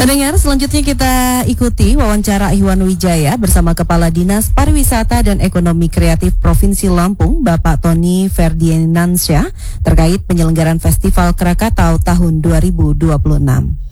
Pendengar, selanjutnya kita ikuti wawancara Ihwan Wijaya bersama Kepala Dinas Pariwisata dan Ekonomi Kreatif Provinsi Lampung, Bapak Tony Ferdinandsyah, terkait penyelenggaraan Festival Krakatau tahun 2026.